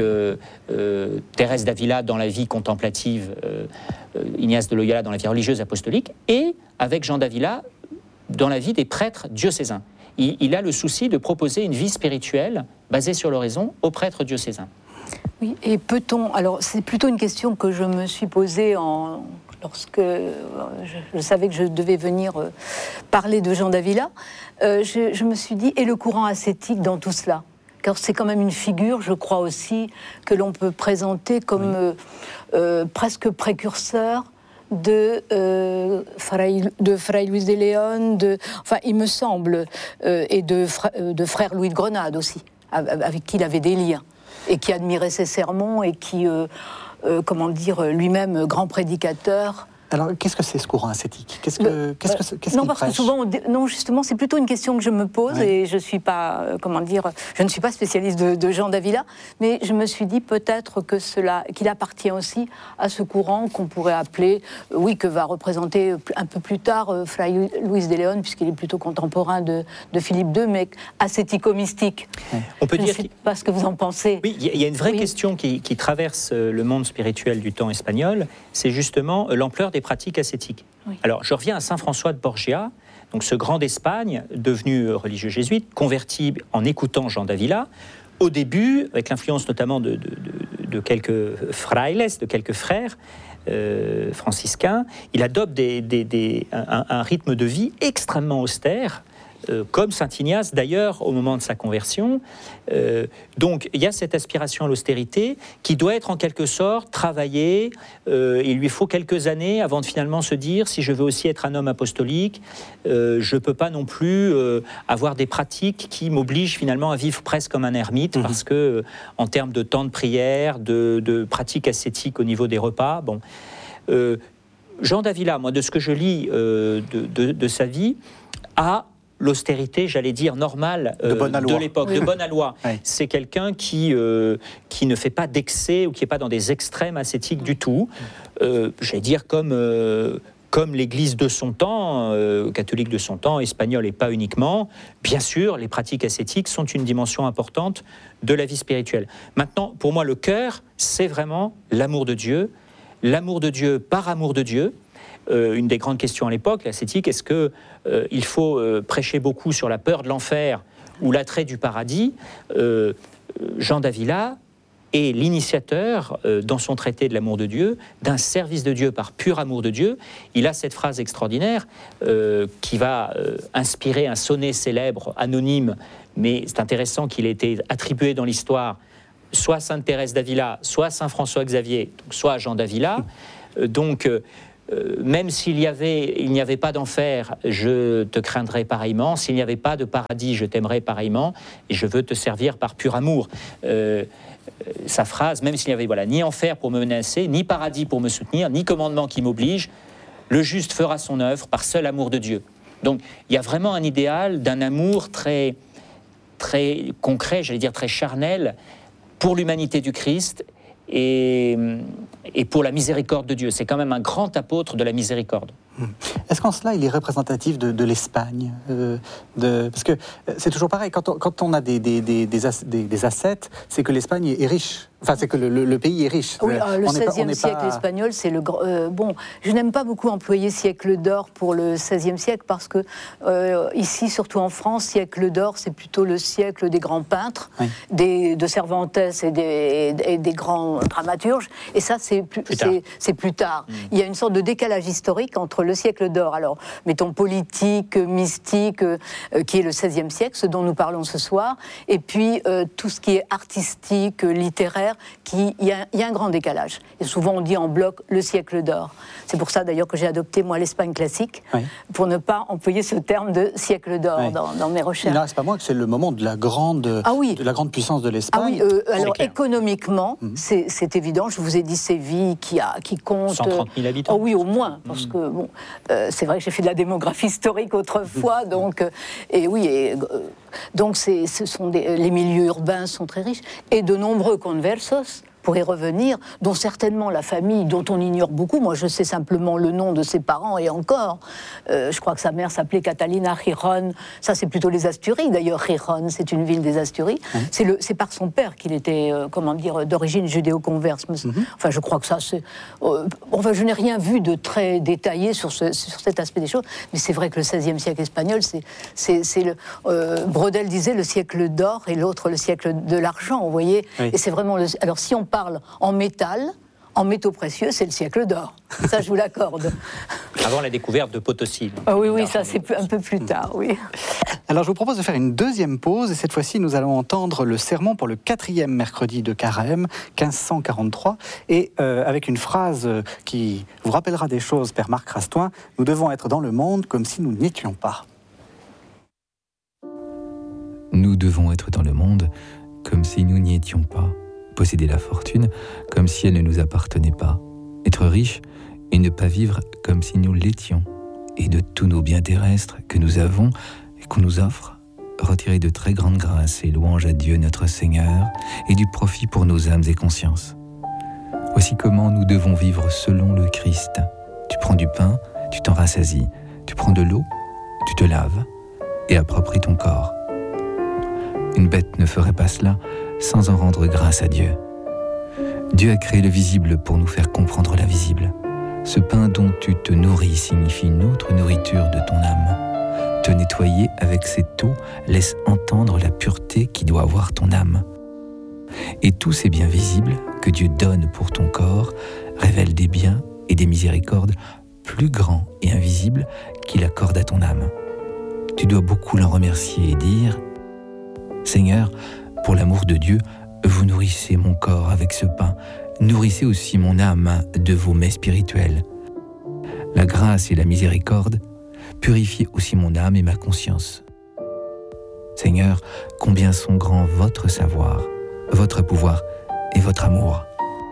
Thérèse d'Avila dans la vie contemplative, Ignace de Loyola dans la vie religieuse apostolique, et avec Jean d'Avila dans la vie des prêtres diocésains. Il a le souci de proposer une vie spirituelle basée sur l'oraison aux prêtres diocésains. Oui, et peut-on... Alors, c'est plutôt une question que je me suis posée lorsque je savais que je devais venir parler de Jean d'Avila. Je me suis dit, et le courant ascétique dans tout cela ? Car c'est quand même une figure, je crois aussi, que l'on peut présenter comme presque précurseur de Fray Luis de León, enfin, il me semble, et de frère Louis de Grenade aussi, avec qui il avait des liens, et qui admirait ses sermons, et qui, comment dire, lui-même grand prédicateur. Alors, qu'est-ce que c'est ce courant ascétique ? Qu'est-ce non, parce que souvent, non, justement, c'est plutôt une question que je me pose, et je suis pas, je ne suis pas spécialiste de Jean d'Avila, mais je me suis dit peut-être qu'il appartient aussi à ce courant qu'on pourrait appeler, que va représenter un peu plus tard Fray Luis de León, puisqu'il est plutôt contemporain de Philippe II, mais ascético-mystique. On peut dire. Je ne sais pas ce que vous en pensez. Oui, il y a une vraie question qui traverse le monde spirituel du temps espagnol, c'est justement l'ampleur des pratiques ascétiques. Oui. Alors, je reviens à Saint François de Borgia, donc ce grand d'Espagne, devenu religieux jésuite, converti en écoutant Jean d'Avila. Au début, avec l'influence notamment de quelques frailes, de quelques frères franciscains, il adopte un rythme de vie extrêmement austère, comme Saint Ignace d'ailleurs au moment de sa conversion. Donc il y a cette aspiration à l'austérité qui doit être en quelque sorte travaillée. Il lui faut quelques années avant de finalement se dire si je veux aussi être un homme apostolique, je ne peux pas non plus avoir des pratiques qui m'obligent finalement à vivre presque comme un ermite, parce que en termes de temps de prière, de pratiques ascétiques au niveau des repas, bon. Jean d'Avila, moi de ce que je lis de sa vie, a l'austérité, j'allais dire, normale de l'époque, de bonne aloi. Oui. C'est quelqu'un qui ne fait pas d'excès ou qui n'est pas dans des extrêmes ascétiques du tout. J'allais dire comme l'Église de son temps, catholique de son temps, espagnole et pas uniquement. Bien sûr, les pratiques ascétiques sont une dimension importante de la vie spirituelle. Maintenant, pour moi, le cœur, c'est vraiment l'amour de Dieu par amour de Dieu. Une des grandes questions à l'époque, l'ascétique, est-ce qu'il faut prêcher beaucoup sur la peur de l'enfer ou l'attrait du paradis ? Jean d'Avila est l'initiateur, dans son traité de l'amour de Dieu, d'un service de Dieu par pur amour de Dieu. Il a cette phrase extraordinaire qui va inspirer un sonnet célèbre, anonyme, mais c'est intéressant qu'il ait été attribué dans l'histoire soit à Sainte Thérèse d'Avila, soit à Saint François Xavier, soit à Jean d'Avila. Même s'il n'y avait pas d'enfer, je te craindrais pareillement. S'il n'y avait pas de paradis, je t'aimerais pareillement. Et je veux te servir par pur amour. Sa phrase, même s'il n'y avait ni enfer pour me menacer, ni paradis pour me soutenir, ni commandement qui m'oblige, le juste fera son œuvre par seul amour de Dieu. Donc il y a vraiment un idéal d'un amour très, très concret, j'allais dire très charnel, pour l'humanité du Christ et pour la miséricorde de Dieu. C'est quand même un grand apôtre de la miséricorde. Est-ce qu'en cela, il est représentatif de l'Espagne parce que c'est toujours pareil, quand on a des ascètes, c'est que l'Espagne est riche. Enfin, c'est que le pays est riche. Oui, le XVIe siècle espagnol, c'est le grand... bon, je n'aime pas beaucoup employer siècle d'or pour le XVIe siècle parce que ici, surtout en France, siècle d'or, c'est plutôt le siècle des grands peintres, oui, de Cervantes et des grands dramaturges. Et ça, c'est plus tard. Il y a une sorte de décalage historique entre le siècle d'or, alors mettons politique, mystique, qui est le XVIe siècle, ce dont nous parlons ce soir, et puis tout ce qui est artistique, littéraire, il y a un grand décalage. Et souvent on dit en bloc le siècle d'or. C'est pour ça d'ailleurs que j'ai adopté moi l'Espagne classique, oui, pour ne pas employer ce terme de siècle d'or, oui, dans mes recherches. Là, c'est pas moi que c'est le moment de la grande, de la grande puissance de l'Espagne. Ah oui, alors économiquement, c'est évident. Je vous ai dit Séville qui compte 130 000 habitants. Oh oui, au moins, parce que bon, c'est vrai que j'ai fait de la démographie historique autrefois, donc donc ce sont les milieux urbains sont très riches et de nombreux conversos, pour y revenir, dont certainement la famille, dont on ignore beaucoup. Moi, je sais simplement le nom de ses parents, et encore. Je crois que sa mère s'appelait Catalina Giron. Ça, c'est plutôt les Asturies. D'ailleurs, Giron, c'est une ville des Asturies. C'est par son père qu'il était, d'origine judéo-converse. Enfin, je crois que ça, c'est... enfin, je n'ai rien vu de très détaillé sur cet aspect des choses, mais c'est vrai que le XVIe siècle espagnol, Brodel disait le siècle d'or, et l'autre le siècle de l'argent, vous voyez. Oui. Et c'est vraiment... Alors, si on parle en métal, en métaux précieux, c'est le siècle d'or. Ça, je vous l'accorde. Avant la découverte de Potosí. Ah oui, ça c'est un peu plus tard, oui. Alors, je vous propose de faire une deuxième pause, et cette fois-ci, nous allons entendre le sermon pour le 4e mercredi de Carême, 1543, et avec une phrase qui vous rappellera des choses, Père Marc Rastoin, « Nous devons être dans le monde comme si nous n'y étions pas ». Nous devons être dans le monde comme si nous n'y étions pas. Posséder la fortune comme si elle ne nous appartenait pas, être riche et ne pas vivre comme si nous l'étions, et de tous nos biens terrestres que nous avons et qu'on nous offre, retirer de très grandes grâces et louanges à Dieu notre Seigneur et du profit pour nos âmes et consciences. Voici comment nous devons vivre selon le Christ. Tu prends du pain, tu t'en rassasies, tu prends de l'eau, tu te laves et appropries ton corps. Une bête ne ferait pas cela sans en rendre grâce à Dieu. Dieu a créé le visible pour nous faire comprendre l'invisible. Ce pain dont tu te nourris signifie une autre nourriture de ton âme. Te nettoyer avec cette eau laisse entendre la pureté qui doit avoir ton âme. Et tous ces biens visibles que Dieu donne pour ton corps révèlent des biens et des miséricordes plus grands et invisibles qu'il accorde à ton âme. Tu dois beaucoup l'en remercier et dire « Seigneur, pour l'amour de Dieu, vous nourrissez mon corps avec ce pain, nourrissez aussi mon âme de vos mets spirituels. La grâce et la miséricorde purifiez aussi mon âme et ma conscience. Seigneur, combien sont grands votre savoir, votre pouvoir et votre amour. »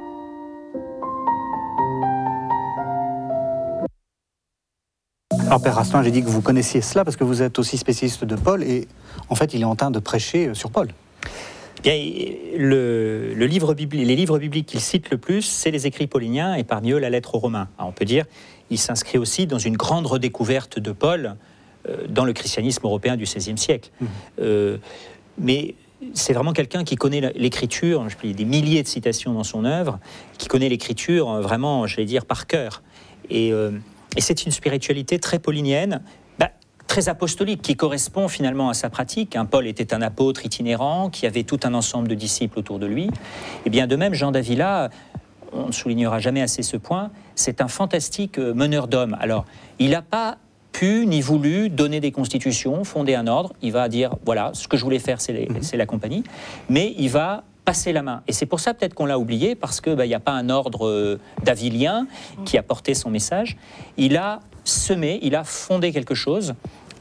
Alors, Père Rastoin, j'ai dit que vous connaissiez cela parce que vous êtes aussi spécialiste de Paul, et en fait, il est en train de prêcher sur Paul. Bien, les livres bibliques qu'il cite le plus, c'est les écrits pauliniens, et parmi eux la lettre aux Romains. Alors, on peut dire il s'inscrit aussi dans une grande redécouverte de Paul dans le christianisme européen du XVIe siècle. Mais c'est vraiment quelqu'un qui connaît l'écriture, il y a des milliers de citations dans son œuvre, qui connaît l'écriture vraiment, j'allais dire, par cœur. Et c'est une spiritualité très paulinienne, très apostolique, qui correspond finalement à sa pratique. Paul était un apôtre itinérant, qui avait tout un ensemble de disciples autour de lui. Et bien de même, Jean d'Avila, on ne soulignera jamais assez ce point, c'est un fantastique meneur d'hommes. Alors, il n'a pas pu ni voulu donner des constitutions, fonder un ordre. Il va dire, voilà, ce que je voulais faire, c'est la compagnie. Mais il va passer la main. Et c'est pour ça peut-être qu'on l'a oublié, parce qu'il n'y a pas un ordre d'avilien qui a porté son message. Il a semé, il a fondé quelque chose,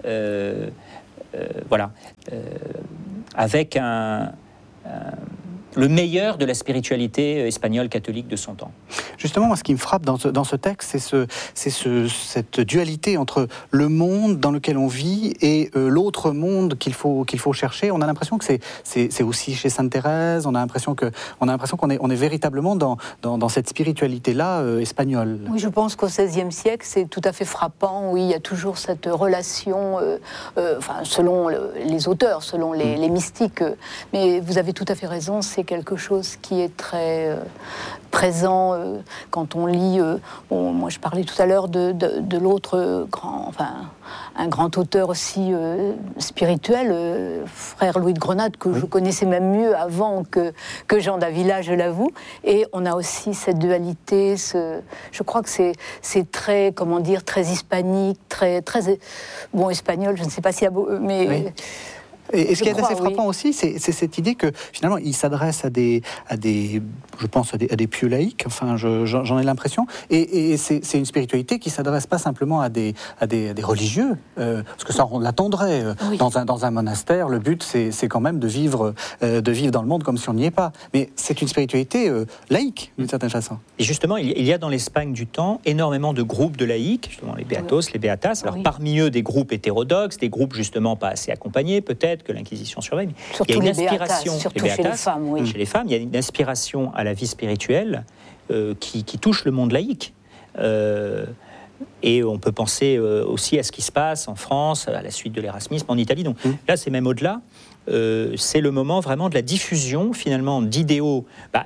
avec le meilleur de la spiritualité espagnole catholique de son temps. Justement, moi, ce qui me frappe dans ce texte, c'est cette dualité entre le monde dans lequel on vit et l'autre monde qu'il faut chercher. On a l'impression que c'est aussi chez Sainte Thérèse. On a l'impression qu'on est véritablement dans cette spiritualité-là espagnole. Oui, je pense qu'au XVIe siècle, c'est tout à fait frappant. Oui, il y a toujours cette relation, selon les auteurs, selon les mystiques. Mais vous avez tout à fait raison, c'est quelque chose qui est très présent quand on lit. Moi, je parlais tout à l'heure de l'autre un grand auteur aussi spirituel, frère Louis de Grenade, que je connaissais même mieux avant que Jean d'Avila, je l'avoue. Et on a aussi cette dualité. Je crois que c'est très, très hispanique, très espagnol. Je ne sais pas s'il y a mais. Oui. Et ce qui est assez frappant aussi, c'est cette idée que finalement il s'adresse à des pieux laïcs. Enfin, j'en ai l'impression. Et c'est une spiritualité qui s'adresse pas simplement à des religieux, parce que ça on l'attendrait dans un monastère. Le but c'est quand même de vivre dans le monde comme si on n'y est pas. Mais c'est une spiritualité laïque d'une certaine façon. Et justement, il y a dans l'Espagne du temps énormément de groupes de laïcs, justement les beatos, les beatas. Alors parmi eux des groupes hétérodoxes, des groupes justement pas assez accompagnés peut-être, que l'Inquisition surveille. Surtout il y a une inspiration, surtout chez les femmes. Chez les femmes, il y a une inspiration à la vie spirituelle qui touche le monde laïque. Et on peut penser aussi à ce qui se passe en France, à la suite de l'érasmisme, en Italie. Donc là, c'est même au-delà. C'est le moment vraiment de la diffusion, finalement, d'idéaux.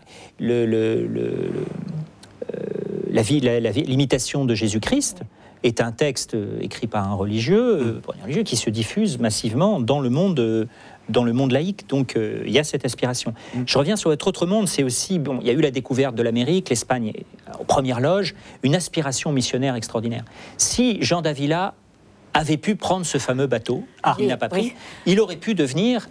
L'imitation de Jésus-Christ est un texte écrit par un religieux, qui se diffuse massivement dans le monde laïque. Donc il y a cette aspiration. Je reviens sur votre autre monde, c'est aussi, il y a eu la découverte de l'Amérique, l'Espagne aux premières loges, une aspiration missionnaire extraordinaire. Si Jean d'Avila avait pu prendre ce fameux bateau, il n'a pas pris, il aurait pu devenir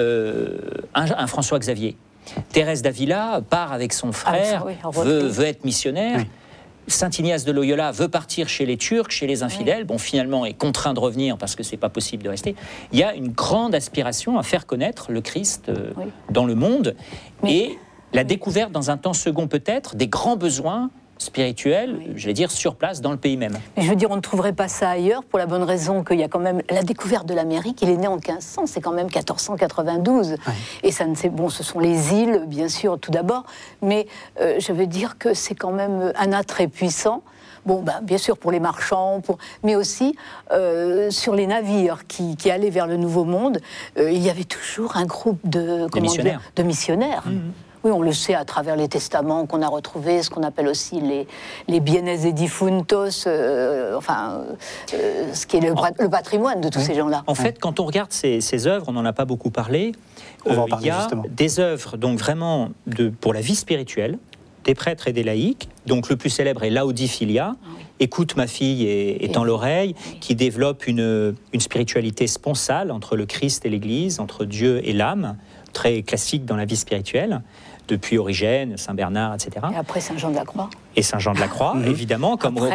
un François Xavier. Thérèse d'Avila part avec son frère, veut être missionnaire. Oui. Saint Ignace de Loyola veut partir chez les Turcs, chez les infidèles. Finalement, est contraint de revenir parce que c'est pas possible de rester. Il y a une grande aspiration à faire connaître le Christ dans le monde et la découverte dans un temps second peut-être des grands besoins spirituel, je vais dire, sur place, dans le pays même. Mais je veux dire, on ne trouverait pas ça ailleurs, pour la bonne raison qu'il y a quand même la découverte de l'Amérique, il est né en 1500, c'est quand même 1492. Ouais. Et ça ne ce sont les îles, bien sûr, tout d'abord, mais je veux dire que c'est quand même un attrait puissant. Bien sûr pour les marchands, mais aussi sur les navires qui allaient vers le Nouveau Monde, il y avait toujours un groupe de missionnaires. Mmh. Oui, on le sait à travers les testaments qu'on a retrouvés, ce qu'on appelle aussi les bienes de difuntos, ce qui est le patrimoine de tous ces gens-là. En fait, quand on regarde ces œuvres, on n'en a pas beaucoup parlé, il y a des œuvres donc vraiment pour la vie spirituelle, des prêtres et des laïcs. Donc le plus célèbre est Laodiphilia, Écoute ma fille et tends l'oreille, qui développe une spiritualité sponsale entre le Christ et l'Église, entre Dieu et l'âme, très classique dans la vie spirituelle, depuis Origène, Saint Bernard, etc. Et après Saint Jean de la Croix. Et Saint Jean de la Croix, évidemment, comment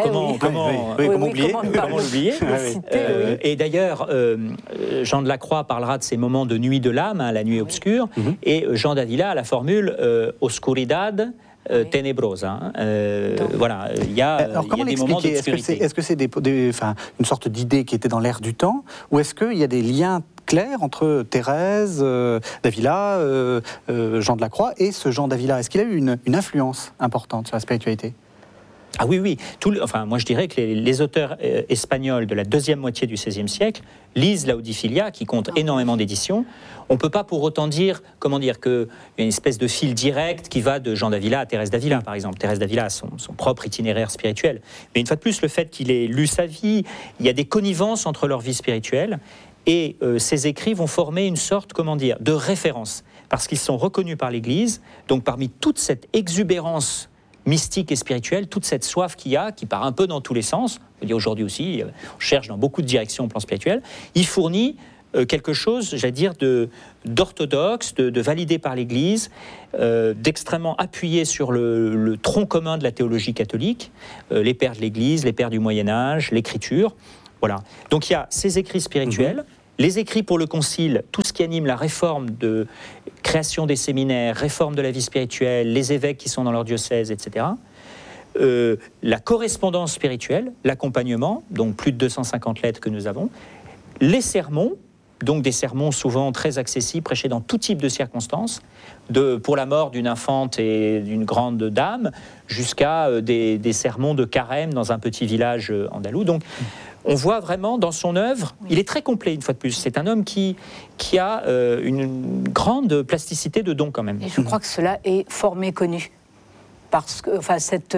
l'oublier. Et d'ailleurs, Jean de la Croix parlera de ces moments de nuit de l'âme, la nuit obscure, et Jean d'Avila a la formule Oscuridad tenebrosa. Voilà, il y a des moments d'obscurité. Est-ce que c'est une sorte d'idée qui était dans l'air du temps, ou est-ce qu'il y a des liens clair entre Thérèse d'Avila, Jean de la Croix et ce Jean d'Avila? Est-ce qu'il a eu une influence importante sur la spiritualité? Ah oui. Moi je dirais que les auteurs espagnols de la deuxième moitié du XVIe siècle lisent Laodiphilia, qui compte énormément d'éditions. On ne peut pas pour autant dire qu'il y a une espèce de fil direct qui va de Jean d'Avila à Thérèse d'Avila, par exemple. Thérèse d'Avila a son propre itinéraire spirituel. Mais une fois de plus, le fait qu'il ait lu sa vie, il y a des connivences entre leur vie spirituelle. Et ces écrits vont former une sorte, de référence, parce qu'ils sont reconnus par l'Église. Donc parmi toute cette exubérance mystique et spirituelle, toute cette soif qu'il y a, qui part un peu dans tous les sens, on peut dire aujourd'hui aussi, on cherche dans beaucoup de directions au plan spirituel, il fournit quelque chose, j'allais dire, d'orthodoxe, de validé par l'Église, d'extrêmement appuyé sur le tronc commun de la théologie catholique, les pères de l'Église, les pères du Moyen-Âge, l'Écriture. Voilà. Donc il y a ces écrits spirituels, les écrits pour le Concile, tout ce qui anime la réforme de création des séminaires, réforme de la vie spirituelle, les évêques qui sont dans leur diocèse, etc. la correspondance spirituelle, l'accompagnement, donc plus de 250 lettres que nous avons, les sermons, donc des sermons souvent très accessibles, prêchés dans tout type de circonstances, pour la mort d'une infante et d'une grande dame, jusqu'à des sermons de carême dans un petit village andalou. Donc, on voit vraiment dans son œuvre, il est très complet une fois de plus. C'est un homme qui a une grande plasticité de dons quand même. Et je crois que cela est fort méconnu. Parce que, enfin, cet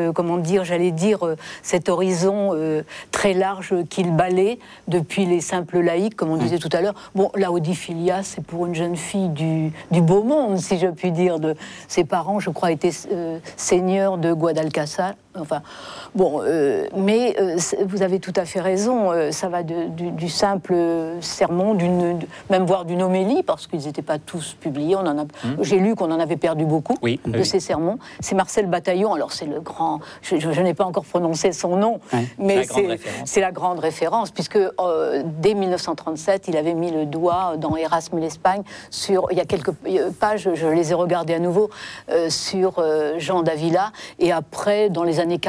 horizon très large qu'il balaie depuis les simples laïcs, comme on disait tout à l'heure. Bon, la Audiphilia, c'est pour une jeune fille du beau monde, si je puis dire. Ses parents, je crois, étaient seigneurs de Guadalcazar. Enfin, bon, mais vous avez tout à fait raison. Ça va du simple sermon, même voire d'une homélie, parce qu'ils n'étaient pas tous publiés. J'ai lu qu'on en avait perdu beaucoup de ces sermons. C'est Marcel Bataillon. Alors c'est le grand. Je n'ai pas encore prononcé son nom, mais c'est la grande référence, puisque dès 1937, il avait mis le doigt dans Erasme et l'Espagne sur. Il y a quelques pages, je les ai regardées à nouveau sur Jean d'Avila, et après dans les années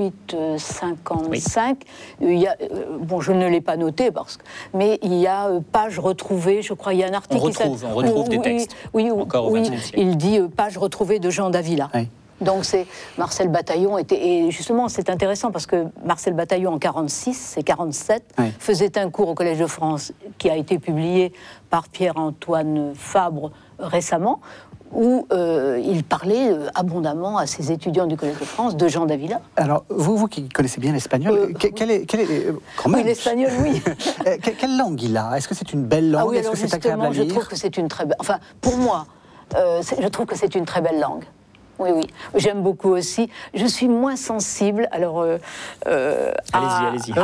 48-55, il y a, bon, je ne l'ai pas noté, mais il y a page retrouvée, je crois, il y a un article... On retrouve des textes, encore au XXe siècle. Il dit page retrouvée de Jean d'Avila. Oui. Donc c'est Marcel Bataillon, et justement c'est intéressant parce que Marcel Bataillon en 46, c'est 47, faisait un cours au Collège de France qui a été publié par Pierre-Antoine Fabre récemment, où il parlait abondamment à ses étudiants du Collège de France de Jean d'Avila. Alors, vous qui connaissez bien l'espagnol, quel est quand même, oui, l'espagnol, oui. Quelle langue il a? Est-ce que c'est une belle langue? Oui, Est-ce que c'est agréable à lire? Je trouve que c'est une très belle... Enfin, pour moi, je trouve que c'est une très belle langue. Oui, oui. J'aime beaucoup aussi. Je suis moins sensible, alors, allez-y.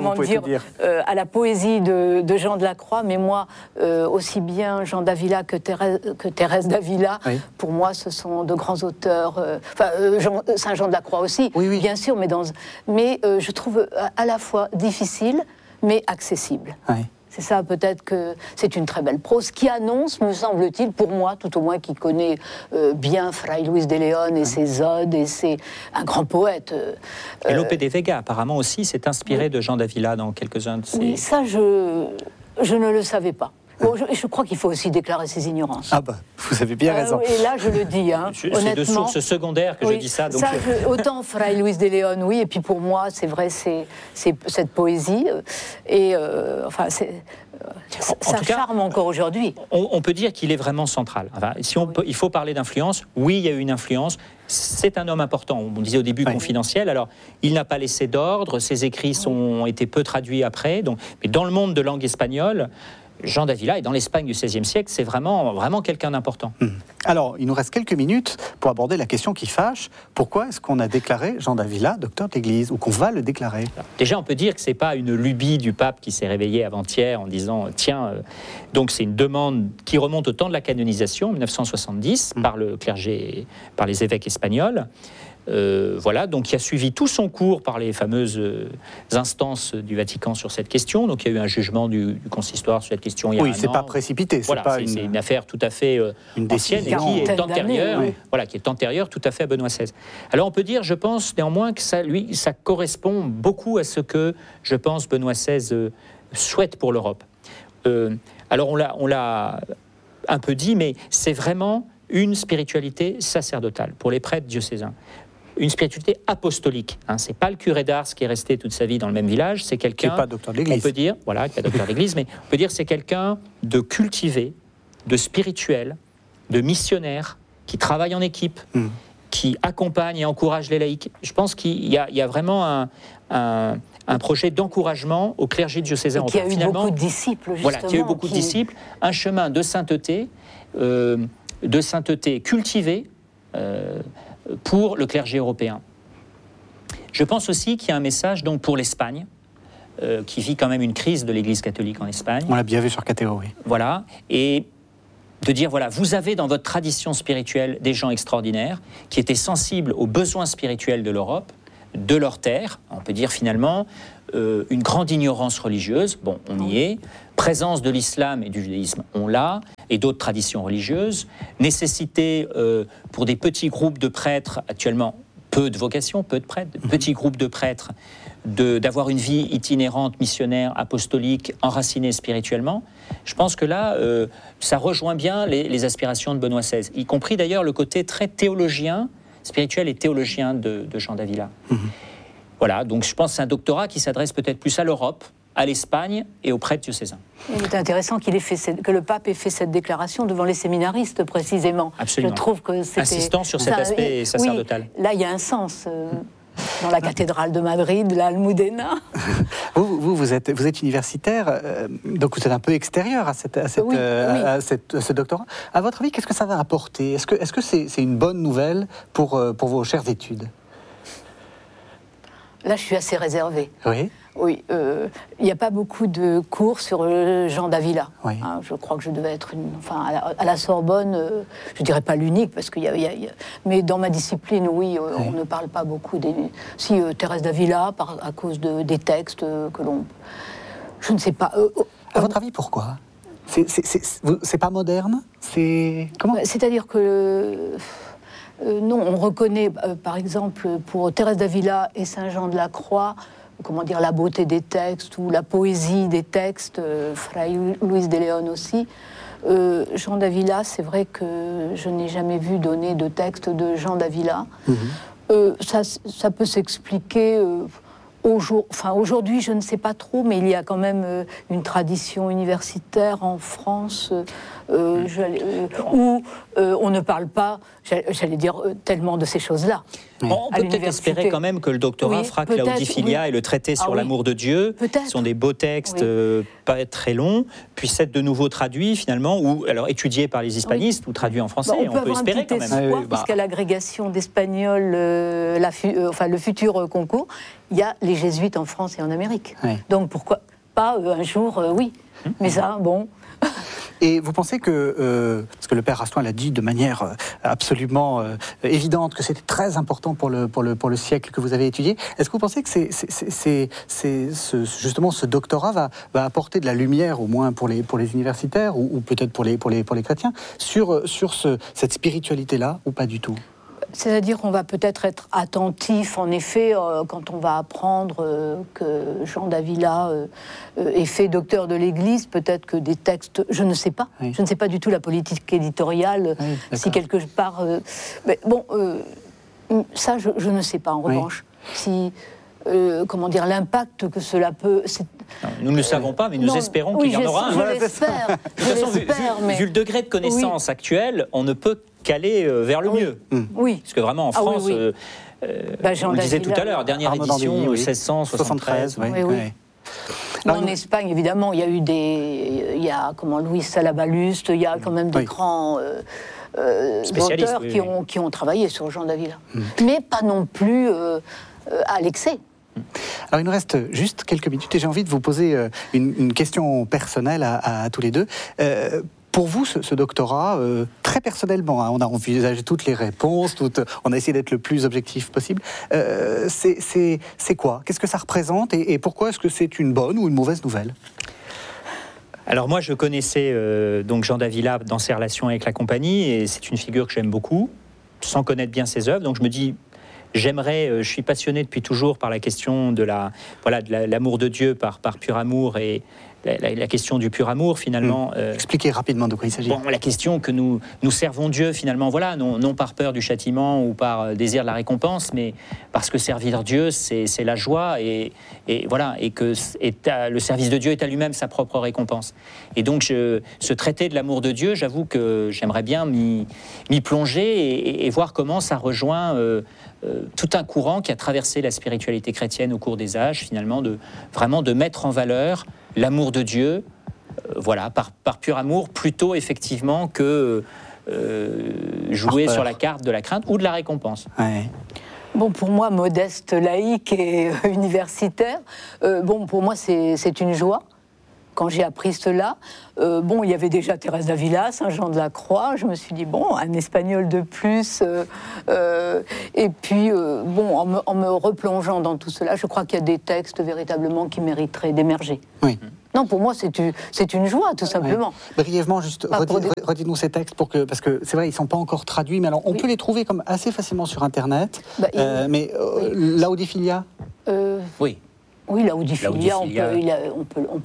À la poésie de Jean de la Croix, mais moi, aussi bien Jean d'Avila que Thérèse d'Avila, pour moi, ce sont de grands auteurs. Saint Jean de la Croix aussi, bien sûr, mais je trouve à la fois difficile, mais accessible. Oui. C'est ça, peut-être que c'est une très belle prose qui annonce, me semble-t-il, pour moi, tout au moins qui connaît bien Fray Luis de León et ses odes, et c'est un grand poète. Et Lope de Vega, apparemment aussi, s'est inspiré de Jean d'Avila dans quelques-uns de ses... Oui, ça, je ne le savais pas. Bon, je crois qu'il faut aussi déclarer ses ignorances. Ah bah, vous avez bien raison. Et là, je le dis, honnêtement. C'est de sources secondaires que je dis ça. Donc autant Fray Luis de León, oui, et puis pour moi, c'est vrai, c'est cette poésie, et enfin, ça charme encore aujourd'hui. On peut dire qu'il est vraiment central. Enfin, il faut parler d'influence. Oui, il y a eu une influence. C'est un homme important. On disait au début confidentiel. Alors, il n'a pas laissé d'ordre. Ses écrits ont été peu traduits après. Mais dans le monde de langue espagnole, Jean d'Avila, et dans l'Espagne du XVIe siècle, c'est vraiment quelqu'un d'important. Alors, il nous reste quelques minutes pour aborder la question qui fâche. Pourquoi est-ce qu'on a déclaré Jean d'Avila docteur de l'Église, ou qu'on va le déclarer? Alors, déjà, on peut dire que ce n'est pas une lubie du pape qui s'est réveillé avant-hier en disant « Tiens, donc c'est une demande qui remonte au temps de la canonisation, 1970, par le clergé, par les évêques espagnols. » Voilà, donc qui a suivi tout son cours par les fameuses instances du Vatican sur cette question. Donc il y a eu un jugement du consistoire sur cette question il y a un an. Oui, c'est pas précipité. Voilà, c'est une affaire tout à fait ancienne et qui est antérieure, qui est antérieure tout à fait à Benoît XVI. Alors on peut dire, je pense néanmoins que ça correspond beaucoup à ce que, je pense, Benoît XVI souhaite pour l'Europe. Alors on l'a un peu dit, mais c'est vraiment une spiritualité sacerdotale pour les prêtres diocésains. Une spiritualité apostolique. C'est pas le curé d'Ars qui est resté toute sa vie dans le même village, c'est quelqu'un... Qui n'est pas docteur de l'Église. On peut dire, qui est pas docteur de l'Église, mais on peut dire c'est quelqu'un de cultivé, de spirituel, de missionnaire, qui travaille en équipe, qui accompagne et encourage les laïcs. Je pense qu'il y a vraiment un projet d'encouragement au clergé diocésain. Qui a eu beaucoup de disciples, justement. Voilà, qui a eu beaucoup de disciples. Un chemin de sainteté cultivée pour le clergé européen. Je pense aussi qu'il y a un message donc, pour l'Espagne, qui vit quand même une crise de l'Église catholique en Espagne. On l'a bien vu sur Catéo, oui. Voilà, et de dire, voilà, vous avez dans votre tradition spirituelle des gens extraordinaires qui étaient sensibles aux besoins spirituels de l'Europe, de leur terre. On peut dire finalement une grande ignorance religieuse, bon, on y est, présence de l'islam et du judaïsme, on l'a, et d'autres traditions religieuses, nécessité pour des petits groupes de prêtres actuellement peu de vocations, peu de prêtres, petits groupes de prêtres, d'avoir une vie itinérante, missionnaire, apostolique, enracinée spirituellement. Je pense que là, ça rejoint bien les aspirations de Benoît XVI, y compris d'ailleurs le côté très théologien, spirituel et théologien de Jean d'Avila. Voilà, donc je pense que c'est un doctorat qui s'adresse peut-être plus à l'Europe, à l'Espagne et aux prêtres diocésains. Il est intéressant que le pape ait fait cette déclaration devant les séminaristes, précisément. Absolument. Je trouve que c'était... Insistant sur cet aspect sacerdotal. Oui, là, il y a un sens. Dans la cathédrale de Madrid, l'Almudena. Vous êtes universitaire, donc vous êtes un peu extérieur à ce doctorat. À votre avis, qu'est-ce que ça va apporter ? Est-ce que c'est une bonne nouvelle pour vos chères études ? Là, je suis assez réservée. Oui. Oui, il n'y a pas beaucoup de cours sur Jean d'Avila. Oui. Hein, je crois que je devais être à la Sorbonne, je ne dirais pas l'unique, parce qu'il y a, mais dans ma discipline, oui, on ne parle pas beaucoup Thérèse d'Avila, à cause des textes que l'on... Je ne sais pas. À votre avis, pourquoi ? C'est pas moderne ? Comment ? C'est-à-dire que... non, on reconnaît, par exemple, pour Thérèse d'Avila et Saint Jean de la Croix, la beauté des textes ou la poésie des textes, Fray Luis de León aussi. Jean d'Avila, c'est vrai que je n'ai jamais vu donner de texte de Jean d'Avila. Ça peut s'expliquer... aujourd'hui, je ne sais pas trop, mais il y a quand même une tradition universitaire en France où on ne parle pas, j'allais dire, tellement de ces choses-là. On peut peut-être espérer quand même que le doctorat fera Claudifilia et le traité sur l'amour de Dieu, qui sont des beaux textes, pas très longs, puissent être de nouveau traduits finalement, ou alors étudiés par les hispanistes, ou traduits en français. On peut espérer quand même. Espoir, puisqu'à l'agrégation d'espagnol, le futur concours, il y a les jésuites en France et en Amérique. Donc pourquoi pas un jour, oui. Mais ça, bon... Et vous pensez que, parce que le père Rastoin l'a dit de manière absolument évidente, que c'était très important pour le siècle que vous avez étudié, est-ce que vous pensez que justement ce doctorat va apporter de la lumière, au moins pour les universitaires, ou peut-être pour les chrétiens, sur cette spiritualité-là, ou pas du tout ? C'est-à-dire qu'on va peut-être être attentif, en effet, quand on va apprendre que Jean d'Avila est fait docteur de l'Église, peut-être que des textes, je ne sais pas, je ne sais pas du tout la politique éditoriale, si quelque part... mais bon, ça, je ne sais pas, en revanche, si... l'impact que cela peut... Non, nous ne le savons pas, mais nous espérons qu'il y en aura un. Je l'espère. De toute façon, vu le degré de connaissance actuel, on ne peut qu'aller vers le mieux. Oui. Parce que vraiment, en France, on le disait tout à l'heure, dernière édition, 1673. En Espagne, évidemment, il y a eu Louis Salabaluste, il y a quand même des grands... auteurs qui ont travaillé sur Jean d'Avila. Mais pas non plus à l'excès. Alors il nous reste juste quelques minutes et j'ai envie de vous poser une question personnelle à tous les deux. Pour vous, ce doctorat, très personnellement, on a envisagé toutes les réponses, on a essayé d'être le plus objectif possible. C'est quoi ? Qu'est-ce que ça représente et pourquoi est-ce que c'est une bonne ou une mauvaise nouvelle ? Alors moi, je connaissais donc Jean d'Avila dans ses relations avec la compagnie et c'est une figure que j'aime beaucoup, sans connaître bien ses œuvres. Donc je me dis... je suis passionné depuis toujours par la question de l'amour de Dieu par pur amour et la question du pur amour finalement. Expliquez rapidement de quoi il s'agit. Bon, la question que nous servons Dieu finalement, non par peur du châtiment ou par désir de la récompense, mais parce que servir Dieu c'est la joie et que le service de Dieu est à lui-même sa propre récompense. Et donc ce traité de l'amour de Dieu, j'avoue que j'aimerais bien m'y plonger et voir comment ça rejoint tout un courant qui a traversé la spiritualité chrétienne au cours des âges, finalement, de mettre en valeur l'amour de Dieu, par pur amour, plutôt effectivement que jouer sur la carte de la crainte ou de la récompense. Bon, pour moi, modeste laïque et universitaire, pour moi, c'est une joie. Quand j'ai appris cela, il y avait déjà Thérèse d'Avila, Saint Jean de la Croix. Je me suis dit, un espagnol de plus. Et puis, en me replongeant dans tout cela, je crois qu'il y a des textes véritablement qui mériteraient d'émerger. Oui. Non, pour moi, c'est une joie, tout simplement. Oui. Brièvement, juste, redites-nous ces textes, parce que c'est vrai, ils ne sont pas encore traduits, mais alors on peut les trouver comme assez facilement sur Internet. Laodicea Oui. Oui, Laodicea, on peut